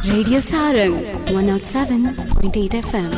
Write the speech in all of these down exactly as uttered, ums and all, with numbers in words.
Radio Sarang one oh seven point eight F M.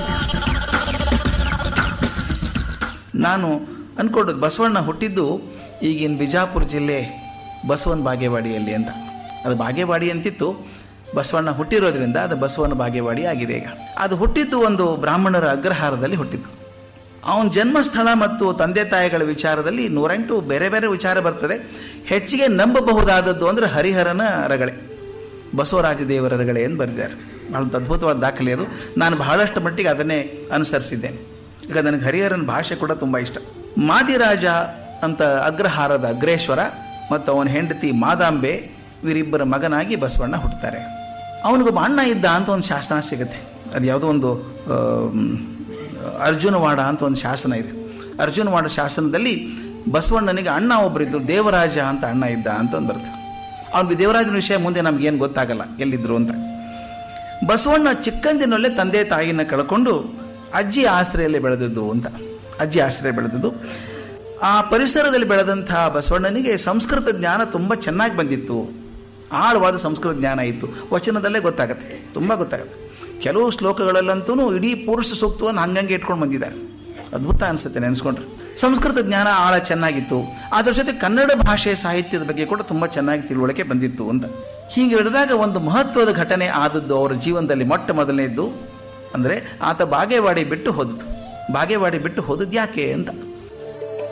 ನಾನು ಅಂದ್ಕೊಂಡದ್ದು ಬಸವಣ್ಣ ಹುಟ್ಟಿದ್ದು ಈಗಿನ ಬಿಜಾಪುರ ಜಿಲ್ಲೆ ಬಸವನ ಬಾಗೇವಾಡಿಯಲ್ಲಿ ಅಂತ. ಅದು ಬಾಗೇವಾಡಿ ಅಂತಿತ್ತು, ಬಸವಣ್ಣ ಹುಟ್ಟಿರೋದ್ರಿಂದ ಅದು ಬಸವನ ಬಾಗೇವಾಡಿ ಆಗಿದೆ ಈಗ. ಅದು ಹುಟ್ಟಿದ್ದು ಒಂದು ಬ್ರಾಹ್ಮಣರ ಅಗ್ರಹಾರದಲ್ಲಿ ಹುಟ್ಟಿದ್ದು. ಅವನ ಜನ್ಮಸ್ಥಳ ಮತ್ತು ತಂದೆ ತಾಯಿಗಳ ವಿಚಾರದಲ್ಲಿ ನೂರೆಂಟು ಬೇರೆ ಬೇರೆ ವಿಚಾರ ಬರ್ತದೆ. ಹೆಚ್ಚಿಗೆ ನಂಬಬಹುದಾದದ್ದು ಅಂದರೆ ಹರಿಹರನ ರಗಳೆ, ಬಸವರಾಜ ದೇವರ ರಗಳೆ ಎಂದು ಬರೆದಿದ್ದಾರೆ. ಬಹಳ ಅದ್ಭುತವಾದ ದಾಖಲೆ ಅದು. ನಾನು ಬಹಳಷ್ಟು ಮಟ್ಟಿಗೆ ಅದನ್ನೇ ಅನುಸರಿಸಿದ್ದೇನೆ. ಈಗ ನನಗೆ ಹರಿಹರನ ಭಾಷೆ ಕೂಡ ತುಂಬ ಇಷ್ಟ. ಮಾದಿರಾಜ ಅಂತ ಅಗ್ರಹಾರದ ಅಗ್ರೇಶ್ವರ ಮತ್ತು ಅವನ ಹೆಂಡತಿ ಮಾದಾಂಬೆ ಇವರಿಬ್ಬರ ಮಗನಾಗಿ ಬಸವಣ್ಣ ಹುಟ್ಟುತ್ತಾರೆ. ಅವನಿಗೊಬ್ಬ ಅಣ್ಣ ಇದ್ದ ಅಂತ ಒಂದು ಶಾಸನ ಸಿಗುತ್ತೆ. ಅದು ಯಾವುದೋ ಒಂದು ಅರ್ಜುನವಾಡ ಅಂತ ಒಂದು ಶಾಸನ ಇದೆ. ಅರ್ಜುನವಾಡ ಶಾಸನದಲ್ಲಿ ಬಸವಣ್ಣನಿಗೆ ಅಣ್ಣ ಒಬ್ಬರಿದ್ದರು, ದೇವರಾಜ ಅಂತ ಅಣ್ಣ ಇದ್ದ ಅಂತ ಒಂದು ಬರುತ್ತೆ. ಅವನಿಗೆ ದೇವರಾಜನ ವಿಷಯ ಮುಂದೆ ನಮಗೇನು ಗೊತ್ತಾಗಲ್ಲ ಎಲ್ಲಿದ್ದರು ಅಂತ. ಬಸವಣ್ಣ ಚಿಕ್ಕಂದಿನಲ್ಲೇ ತಂದೆ ತಾಯಿನ ಕಳ್ಕೊಂಡು ಅಜ್ಜಿ ಆಶ್ರಯಲ್ಲಿ ಬೆಳೆದದ್ದು ಅಂತ. ಅಜ್ಜಿ ಆಶ್ರಯ ಬೆಳೆದದ್ದು. ಆ ಪರಿಸರದಲ್ಲಿ ಬೆಳೆದಂಥ ಬಸವಣ್ಣನಿಗೆ ಸಂಸ್ಕೃತ ಜ್ಞಾನ ತುಂಬ ಚೆನ್ನಾಗಿ ಬಂದಿತ್ತು. ಆಳವಾದ ಸಂಸ್ಕೃತ ಜ್ಞಾನ ಇತ್ತು. ವಚನದಲ್ಲೇ ಗೊತ್ತಾಗತ್ತೆ, ತುಂಬ ಗೊತ್ತಾಗುತ್ತೆ. ಕೆಲವು ಶ್ಲೋಕಗಳಲ್ಲಂತೂ ಇಡೀ ಪುರುಷ ಸೂಕ್ತವನ್ನು ಹಂಗಂಗೆ ಇಟ್ಕೊಂಡು ಬಂದಿದ್ದಾರೆ. ಅದ್ಭುತ ಅನಿಸುತ್ತೆ ನೆನೆಸ್ಕೊಂಡ್ರೆ. ಸಂಸ್ಕೃತ ಜ್ಞಾನ ಆಳ ಚೆನ್ನಾಗಿತ್ತು. ಅದರ ಜೊತೆ ಕನ್ನಡ ಭಾಷೆ ಸಾಹಿತ್ಯದ ಬಗ್ಗೆ ಕೂಡ ತುಂಬ ಚೆನ್ನಾಗಿ ತಿಳುವಳಿಕೆ ಬಂದಿತ್ತು ಅಂತ. ಹೀಗೆ ಹಿಡಿದಾಗ ಒಂದು ಮಹತ್ವದ ಘಟನೆ ಆದದ್ದು ಅವರ ಜೀವನದಲ್ಲಿ. ಮೊಟ್ಟ ಮೊದಲನೇದ್ದು ಅಂದರೆ ಆತ ಬಾಗೇವಾಡಿ ಬಿಟ್ಟು ಹೋದದ್ದು. ಬಾಗೇವಾಡಿ ಬಿಟ್ಟು ಹೋದದ್ದು ಯಾಕೆ ಅಂತ.